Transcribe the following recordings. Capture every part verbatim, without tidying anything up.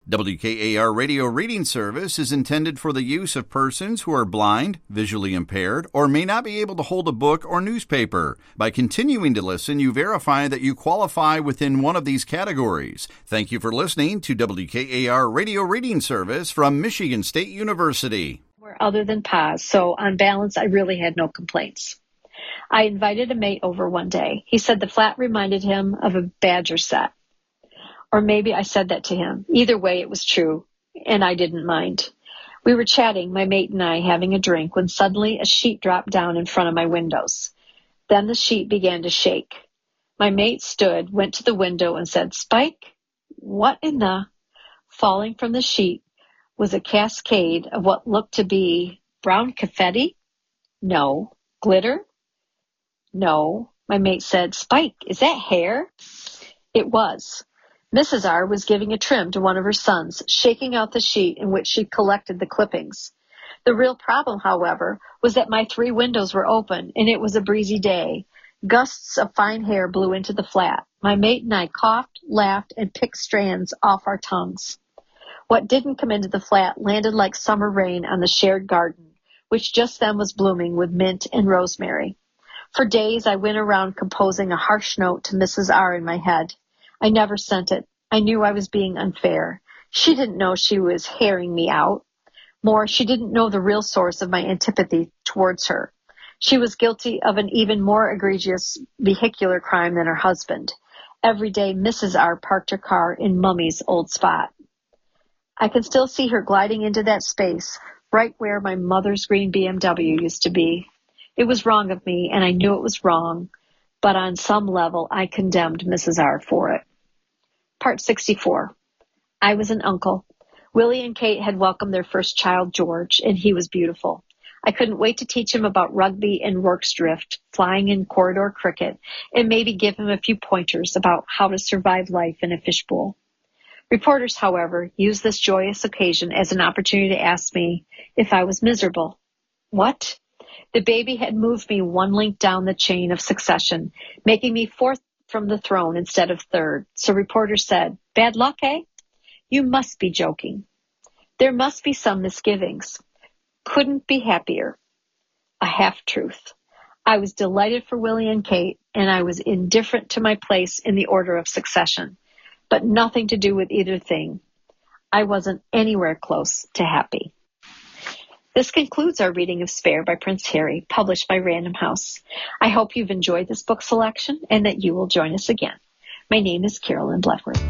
W K A R Radio Reading Service is intended for the use of persons who are blind, visually impaired, or may not be able to hold a book or newspaper. By continuing to listen, you verify that you qualify within one of these categories. Thank you for listening to W K A R Radio Reading Service from Michigan State University. Other than pause, so on balance, I really had no complaints. I invited a mate over one day. He said the flat reminded him of a Badger set. Or maybe I said that to him. Either way, it was true, and I didn't mind. We were chatting, my mate and I, having a drink, when suddenly a sheet dropped down in front of my windows. Then the sheet began to shake. My mate stood, went to the window, and said, "Spike, what in the—" Falling from the sheet was a cascade of what looked to be brown confetti? No. Glitter? No. My mate said, "Spike, is that hair?" It was. Missus R was giving a trim to one of her sons, shaking out the sheet in which she collected the clippings. The real problem, however, was that my three windows were open, and it was a breezy day. Gusts of fine hair blew into the flat. My mate and I coughed, laughed, and picked strands off our tongues. What didn't come into the flat landed like summer rain on the shared garden, which just then was blooming with mint and rosemary. For days I went around composing a harsh note to Missus R in my head. I never sent it. I knew I was being unfair. She didn't know she was hairing me out. More, she didn't know the real source of my antipathy towards her. She was guilty of an even more egregious vehicular crime than her husband. Every day Missus R parked her car in Mummy's old spot. I can still see her gliding into that space, right where my mother's green B M W used to be. It was wrong of me, and I knew it was wrong, but on some level I condemned Missus R for it. Part sixty-four. I was an uncle. Willie and Kate had welcomed their first child, George, and he was beautiful. I couldn't wait to teach him about rugby and Rorke's drift, flying in corridor cricket, and maybe give him a few pointers about how to survive life in a fishbowl. Reporters, however, used this joyous occasion as an opportunity to ask me if I was miserable. What? The baby had moved me one link down the chain of succession, making me fourth from the throne instead of third. So reporters said, "Bad luck, eh? You must be joking." There must be some misgivings. Couldn't be happier. A half-truth. I was delighted for Willie and Kate, and I was indifferent to my place in the order of succession, but nothing to do with either thing. I wasn't anywhere close to happy. This concludes our reading of Spare by Prince Harry, published by Random House. I hope you've enjoyed this book selection and that you will join us again. My name is Carolyn Bloodworth.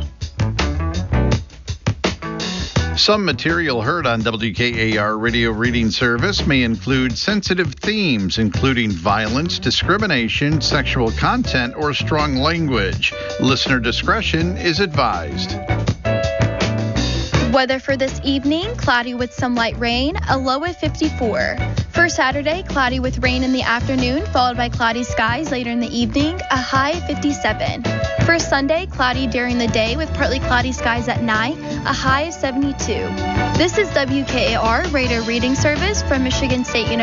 Some material heard on W K A R Radio Reading Service may include sensitive themes, including violence, discrimination, sexual content, or strong language. Listener discretion is advised. Weather for this evening, cloudy with some light rain, a low of fifty-four. For Saturday, cloudy with rain in the afternoon, followed by cloudy skies later in the evening, a high of fifty-seven. For Sunday, cloudy during the day with partly cloudy skies at night, a high of seventy-two. This is W K A R Radio Reading Service from Michigan State University.